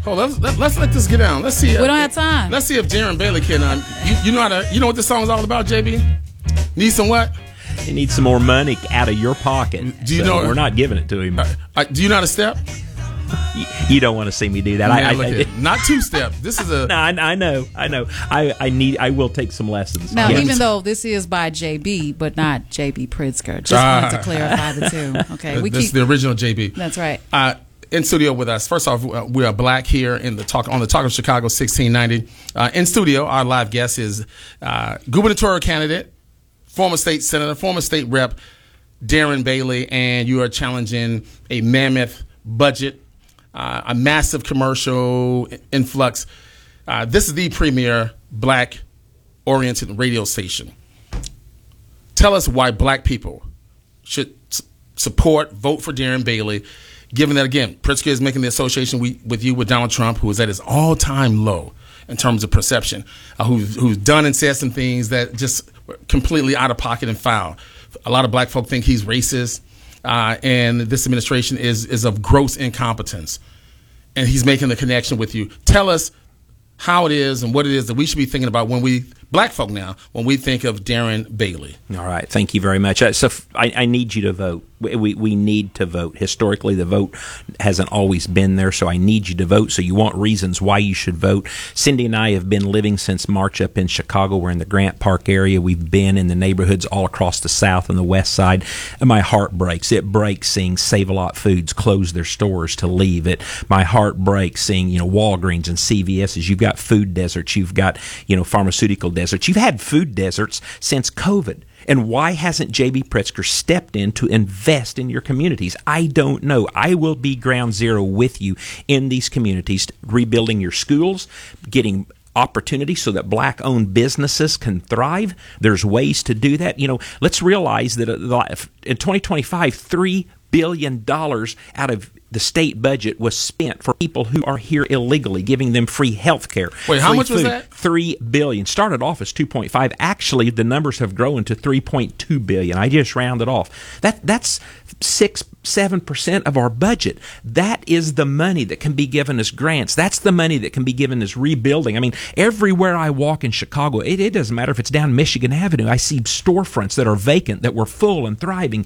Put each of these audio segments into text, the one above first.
Hold on, let's let this get down. Let's see. We don't have time. Let's see if Darren Bailey can. You know what this song's all about, JB? Need some what? He needs some more money out of your pocket. Do you know? We're not giving it to him. Do you know how to step? You don't want to see me do that. Man, not two step. This is a. No, I know. I will take some lessons. Now, even though this is by JB, but not JB Pritzker, just wanted to clarify the two. Okay, this is the original JB. That's right. In studio with us. First off, we are black here on the Talk of Chicago 1690. In studio, our live guest is gubernatorial candidate, former state senator, former state rep, Darren Bailey, and you are challenging a mammoth budget, a massive commercial influx. This is the premier black-oriented radio station. Tell us why black people should support, vote for Darren Bailey, given that, again, Pritzker is making the association with you with Donald Trump, who is at his all-time low in terms of perception, who's done and said some things that just completely out of pocket and foul. A lot of black folk think he's racist, and this administration is of gross incompetence. And he's making the connection with you. Tell us how it is and what it is that we should be thinking about black folk now, when we think of Darren Bailey. All right. Thank you very much. So I need you to vote. We need to vote. Historically, the vote hasn't always been there, so I need you to vote. So you want reasons why you should vote. Cindy and I have been living since March up in Chicago. We're in the Grant Park area. We've been in the neighborhoods all across the South and the West Side. And my heart breaks. It breaks seeing Save-A-Lot Foods close their stores to leave it. My heart breaks seeing, Walgreens and CVS's. You've got food deserts. You've got, pharmaceutical deserts. You've had food deserts since COVID. And why hasn't J.B. Pritzker stepped in to invest in your communities? I don't know. I will be ground zero with you in these communities, rebuilding your schools, getting opportunity so that black-owned businesses can thrive. There's ways to do that. Let's realize that in 2025, $3 billion out of the state budget was spent for people who are here illegally, giving them free health care. Wait, how much was that? $3 billion. Started off as 2.5. Actually, the numbers have grown to 3.2 billion. I just rounded off. That's 6-7% of our budget. That is the money that can be given as grants. That's the money that can be given as rebuilding. I mean, everywhere I walk in Chicago, it doesn't matter if it's down Michigan Avenue. I see storefronts that are vacant, that were full and thriving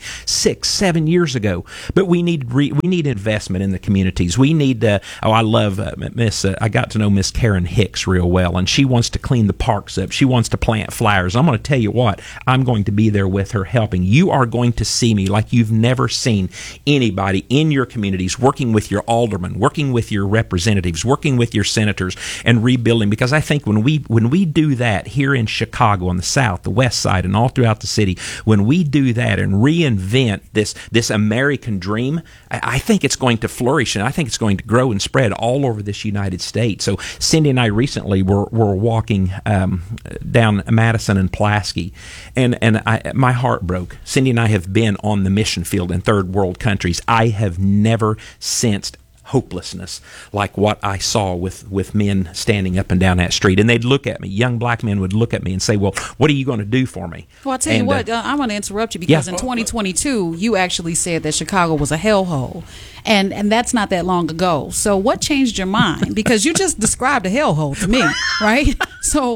6-7 years ago. But we need investment in the communities. We need. I love Miss. I got to know Miss Karen Hicks real well, and she wants to clean the parks up. She wants to plant flowers. I'm going to tell you what. I'm going to be there with her, helping. You are going to see me like you've never seen anybody in your communities, working with your aldermen, working with your representatives, working with your senators, and rebuilding. Because I think when we do that here in Chicago, on the South, the West Side, and all throughout the city, when we do that and reinvent this American dream, I think it's going to flourish, and I think it's going to grow and spread all over this United States. So Cindy and I recently were walking down Madison and Pulaski, and my heart broke. Cindy and I have been on the mission field in third world countries. I have never sensed hopelessness like what I saw with men standing up and down that street. And they'd look at me. Young black men would look at me and say, well, what are you going to do for me? Well, I'll tell you what, I'm going to interrupt you because in 2022, you actually said that Chicago was a hellhole. And that's not that long ago. So what changed your mind? Because you just described a hellhole to me, right? So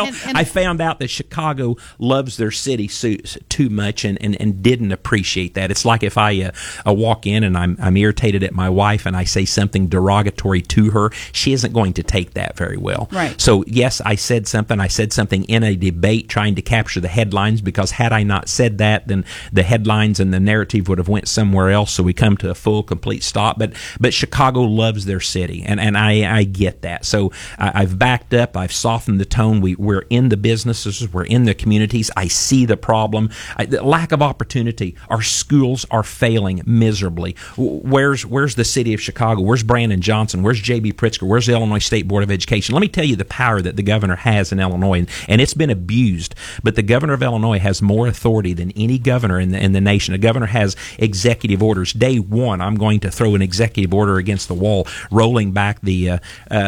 I found out that Chicago loves their city too much and didn't appreciate that. It's like if I walk in and I'm irritated at my wife and I say something derogatory to her, she isn't going to take that very well. Right. So yes, I said something in a debate trying to capture the headlines, because had I not said that, then the headlines and the narrative would have went somewhere else. So we come to a full, complete stop. But Chicago loves their city, and I get that. So I've backed up. I've softened the tone. We're in the businesses. We're in the communities. I see the problem. The lack of opportunity. Our schools are failing miserably. Where's the city of Chicago? Where's Brandon Johnson? Where's J.B. Pritzker? Where's the Illinois State Board of Education? Let me tell you the power that the governor has in Illinois, and it's been abused. But the governor of Illinois has more authority than any governor in the nation. A governor has executive orders. Day one, I'm going to throw an executive order against the wall, rolling back the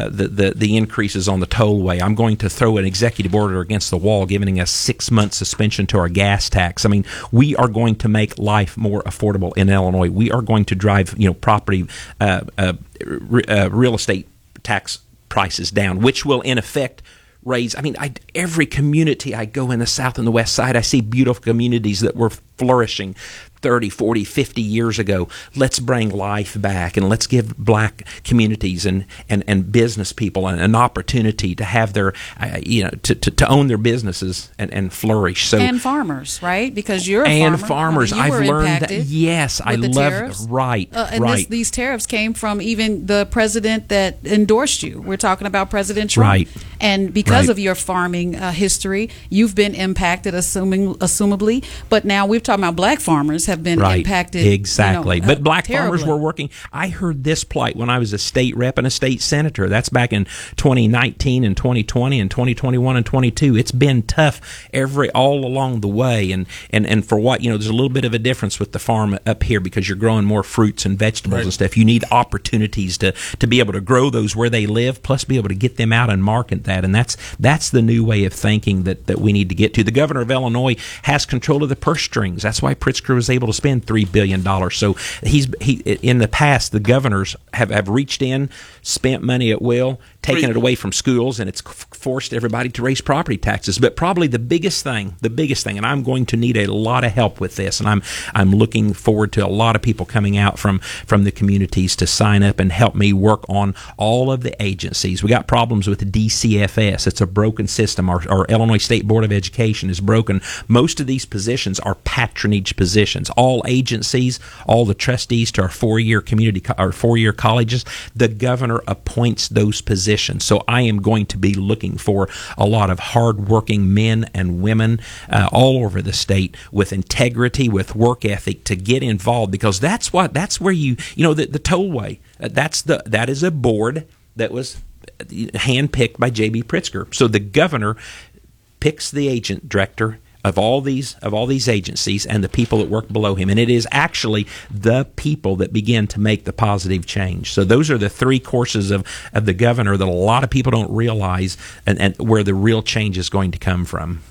increases on the tollway. I'm going to throw an executive order against the wall, giving a 6-month suspension to our gas tax. I mean, we are going to make life more affordable in Illinois. We are going to drive, property, real estate tax prices down, which will in effect raise. I mean, every community I go in the South and the West Side, I see beautiful communities that were flourishing 30, 40, 50 years ago. Let's bring life back, and let's give black communities and business people an opportunity to have their, to own their businesses and flourish. So and farmers, right? Because you're a and farmer. farmers. I mean, I've learned that. Yes, I love tariffs. Right. And right. these tariffs came from even the president that endorsed you. We're talking about President Trump. Right. And because Right. of your farming history, you've been impacted, assumably. But now we're talking about black farmers have been impacted. Exactly. But black terribly. farmers were working. I heard this plight when I was a state rep and a state senator. That's back in 2019 and 2020 and 2021 and 22. It's been tough all along the way. And for what, there's a little bit of a difference with the farm up here because you're growing more fruits and vegetables and stuff. You need opportunities to be able to grow those where they live, plus be able to get them out and market that. And that's the new way of thinking that we need to get to. The governor of Illinois has control of the purse strings. That's why Pritzker was able to spend $3 billion. So he in the past, the governors have reached in, spent money at will, taken it away from schools, and it's forced everybody to raise property taxes. But probably the biggest thing, and I'm going to need a lot of help with this, and I'm looking forward to a lot of people coming out from the communities to sign up and help me work on all of the agencies. We got problems with the DCFS. It's a broken system. Our Illinois State Board of Education is broken. Most of these positions are patronage positions. All agencies, all the trustees to our four-year colleges, the governor appoints those positions. So I am going to be looking for a lot of hard-working men and women all over the state with integrity, with work ethic to get involved, because that's where the tollway. That is a board that was handpicked by J.B. Pritzker. So the governor picks the agent director of all these agencies and the people that work below him, and it is actually the people that begin to make the positive change. So those are the three courses of the governor that a lot of people don't realize, and where the real change is going to come from.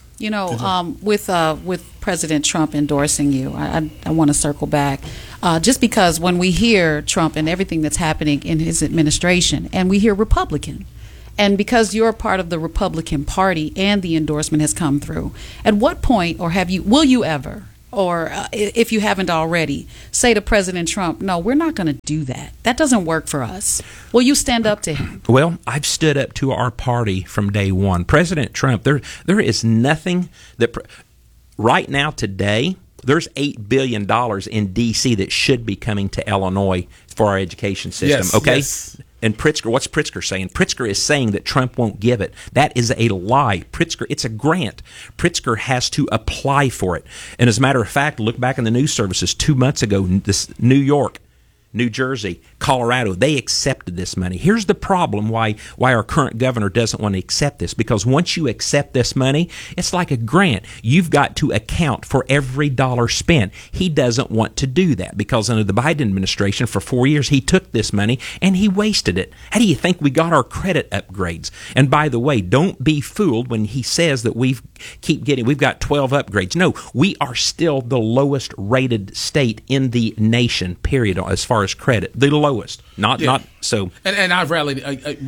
With President Trump endorsing you, I want to circle back, just because when we hear Trump and everything that's happening in his administration, and we hear Republican, and because you're part of the Republican Party and the endorsement has come through, at what point, or will you ever, or if you haven't already, say to President Trump, no, we're not going to do that. That doesn't work for us. Will you stand up to him? Well, I've stood up to our party from day one. President Trump, there is nothing that right now today, there's $8 billion in D.C. that should be coming to Illinois for our education system. Yes, okay? Yes. And Pritzker, what's Pritzker saying? Pritzker is saying that Trump won't give it. That is a lie. Pritzker, it's a grant. Pritzker has to apply for it. And as a matter of fact, look back in the news services 2 months ago, New York, New Jersey, Colorado, they accepted this money. Here's the problem why our current governor doesn't want to accept this, because once you accept this money, it's like a grant. You've got to account for every dollar spent. He doesn't want to do that because under the Biden administration for 4 years, he took this money and he wasted it. How do you think we got our credit upgrades? And by the way, don't be fooled when he says that we've got 12 upgrades. No, we are still the lowest rated state in the nation, period, as far as credit. The lowest. Not so. And I've rallied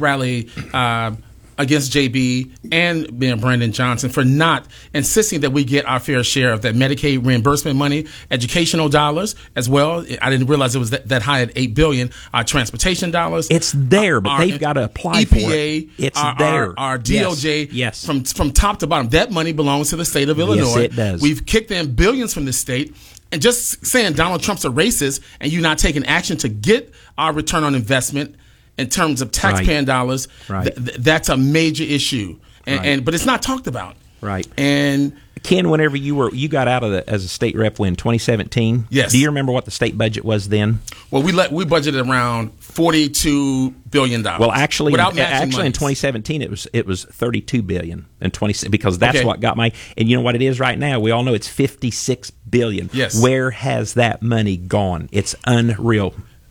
against JB and Brandon Johnson for not insisting that we get our fair share of that Medicaid reimbursement money, educational dollars as well. I didn't realize it was that high at $8 billion. Our transportation dollars. It's there, but they've got to apply for it. It's there. Our DOJ. Yes. From top to bottom, that money belongs to the state of Illinois. Yes, it does. We've kicked in billions from the state. And just saying Donald Trump's a racist and you not taking action to get our return on investment in terms of taxpaying dollars, that's a major issue. But it's not talked about. Right. And Ken, whenever you got out of as a state rep in 2017, yes. Do you remember what the state budget was then? Well, we budgeted around $42 billion. Well, actually, without in 2017, it was $32 billion and 20, because that's what got my. And you know what it is right now? We all know it's $56 billion. Yes. Where has that money gone? It's unreal.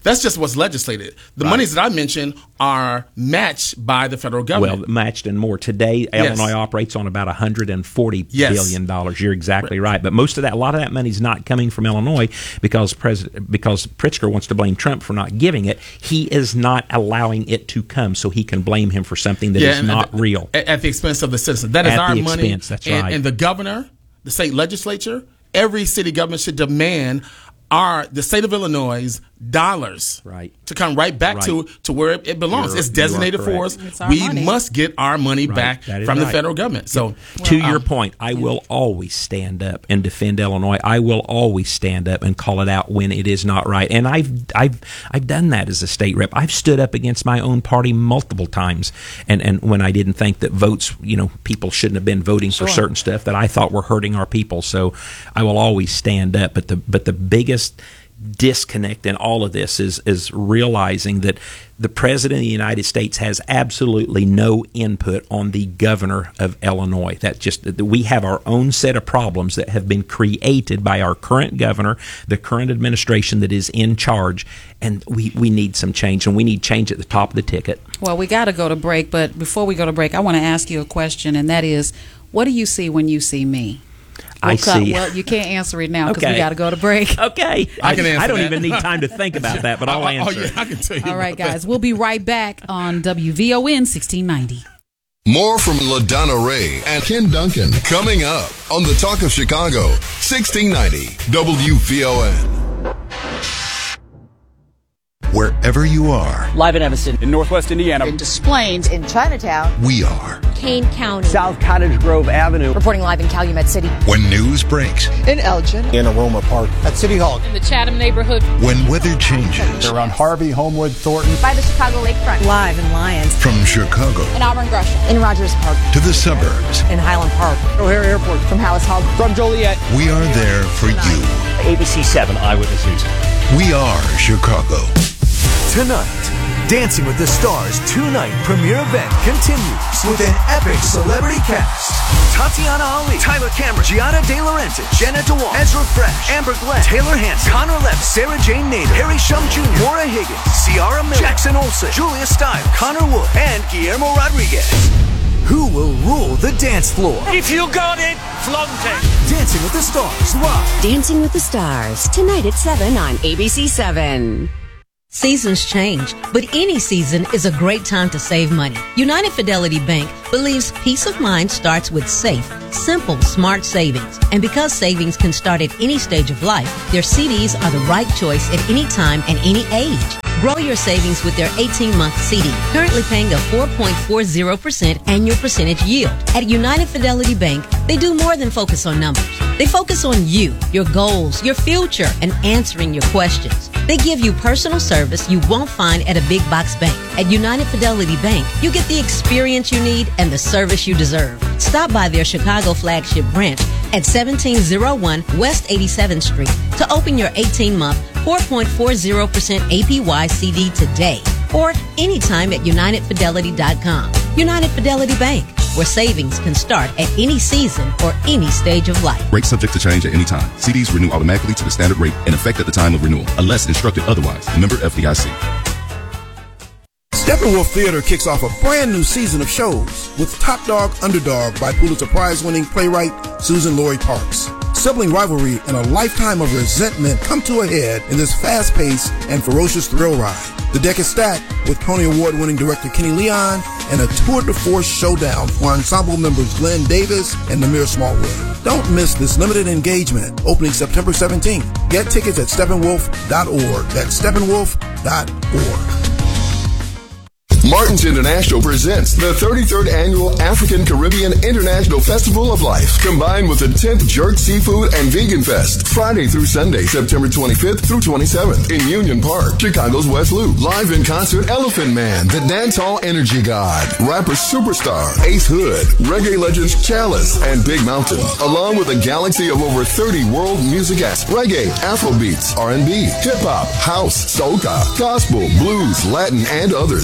That's just what's legislated. The monies that I mentioned are matched by the federal government. Well, matched and more. Today, Illinois operates on about $140 billion. You're exactly right. But most of that, a lot of that money is not coming from Illinois because Pritzker wants to blame Trump for not giving it. He is not allowing it to come, so he can blame him for something that is not real. At the expense of the citizens. That is our money. That's right. And the governor, the state legislature, every city government should demand the state of Illinois' dollars to come right back to where it belongs. It's designated for us. We must get our money back from the federal government. So, to your point, I will always stand up and defend Illinois. I will always stand up and call it out when it is not right. And I've done that as a state rep. I've stood up against my own party multiple times, and when I didn't think that votes, people shouldn't have been voting for certain stuff that I thought were hurting our people. So I will always stand up. But the biggest disconnect in all of this is realizing that the President of the United States has absolutely no input on the governor of Illinois. We have our own set of problems that have been created by our current governor, the current administration that is in charge, and we need some change, and we need change at the top of the ticket. Well, we got to go to break, but before we go to break, I want to ask you a question, and that is, what do you see when you see me? I see. Well, you can't answer it now because we got to go to break. Okay. I can answer I don't that. even need time to think about that, but I'll answer. I can tell you. All right, guys. We'll be right back on WVON 1690. More from LaDonna Ray and Ken Duncan coming up on the Talk of Chicago, 1690 WVON. Wherever you are, live in Evanston, in Northwest Indiana, in Des Plaines, in Chinatown, we are Kane County, South Cottage Grove Avenue, reporting live in Calumet City, when news breaks, in Elgin, in Aroma Park, at City Hall, in the Chatham neighborhood, when weather changes, around Harvey, Homewood, Thornton, by the Chicago Lakefront, live in Lyons, from Chicago, in Auburn Gresham, in Rogers Park, to the suburbs, in Highland Park, O'Hare Airport, from Hallis Hall, from Joliet. We are there for you. ABC 7 Eyewitness News. We are Chicago. Tonight, Dancing with the Stars 2-night premiere event continues with an epic celebrity cast. Tatiana Ali, Tyler Cameron, Gianna De Laurentiis, Jenna Dewan, Ezra Fresh, Amber Glenn, Taylor Hanson, Connor Levitt, Sarah Jane Nader, Harry Shum Jr., Maura Higgins, Ciara Miller, Jackson Olsen, Julia Stiles, Connor Wood, and Guillermo Rodriguez. Who will rule the dance floor? If you got it, flaunt it. Dancing with the Stars live. Dancing with the Stars, tonight at 7 on ABC 7. Seasons change, but any season is a great time to save money. United Fidelity Bank believes peace of mind starts with safe, simple, smart savings. And because savings can start at any stage of life, their CDs are the right choice at any time and any age. Grow your savings with their 18-month CD, currently paying a 4.40% annual percentage yield. At United Fidelity Bank, they do more than focus on numbers. They focus on you, your goals, your future, and answering your questions. They give you personal service you won't find at a big box bank. At United Fidelity Bank, you get the experience you need and the service you deserve. Stop by their Chicago flagship branch at 1701 West 87th Street to open your 18-month 4.40% APY CD today, or anytime at UnitedFidelity.com. United Fidelity Bank, where savings can start at any season or any stage of life. Rate subject to change at any time. CDs renew automatically to the standard rate in effect at the time of renewal, unless instructed otherwise. Member FDIC. Steppenwolf Theater kicks off a brand new season of shows with Top Dog Underdog by Pulitzer Prize-winning playwright Susan Laurie Parks. Sibling rivalry and a lifetime of resentment come to a head in this fast-paced and ferocious thrill ride. The deck is stacked with Tony Award-winning director Kenny Leon and a tour de force showdown for ensemble members Glenn Davis and Namir Smallwood. Don't miss this limited engagement opening September 17th. Get tickets at steppenwolf.org. That's steppenwolf.org. Martin's International presents the 33rd Annual African Caribbean International Festival of Life, combined with the 10th Jerk Seafood and Vegan Fest, Friday through Sunday, September 25th through 27th in Union Park, Chicago's West Loop. Live in concert, Elephant Man, the dancehall energy god, rapper superstar Ace Hood, reggae legends Chalice and Big Mountain, along with a galaxy of over 30 world music acts, reggae, Afrobeats, R&B, hip-hop, house, soca, gospel, blues, Latin, and others, plus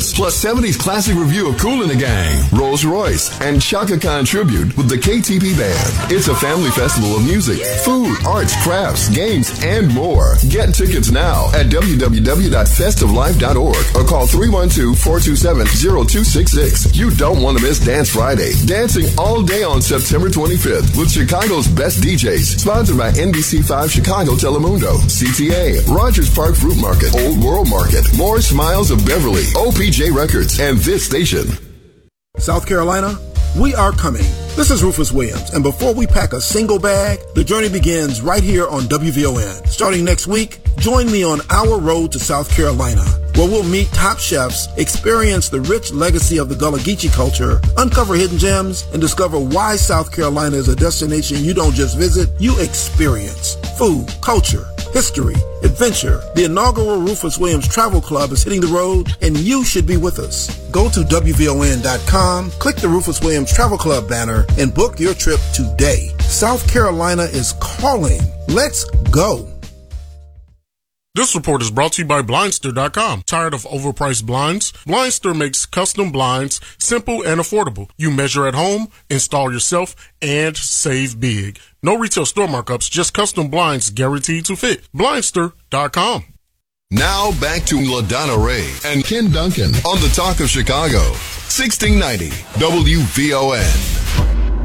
70s classic review of Kool and the Gang, Rolls Royce, and Chaka Khan tribute with the KTP Band. It's a family festival of music, food, arts, crafts, games, and more. Get tickets now at www.festoflife.org or call 312-427-0266. You don't want to miss Dance Friday. Dancing all day on September 25th with Chicago's best DJs. Sponsored by NBC5 Chicago Telemundo, CTA, Rogers Park Fruit Market, Old World Market, More Smiles of Beverly, OPJ Records, and this station. South Carolina, we are coming. This is Rufus Williams, and before we pack a single bag, the journey begins right here on WVON. Starting next week, join me on our road to South Carolina, where we'll meet top chefs, experience the rich legacy of the Gullah Geechee culture, uncover hidden gems, and discover why South Carolina is a destination you don't just visit, you experience. Food, culture, history, adventure. The inaugural Rufus Williams Travel Club is hitting the road, and you should be with us. Go to WVON.com, click the Rufus Williams Travel Club banner, and book your trip today. South Carolina is calling. Let's go. This report is brought to you by Blindster.com. Tired of overpriced blinds? Blindster makes custom blinds simple and affordable. You measure at home, install yourself, and save big. No retail store markups, just custom blinds guaranteed to fit. Blindster.com. Now back to LaDonna Ray and Ken Duncan on the Talk of Chicago. 1690 WVON.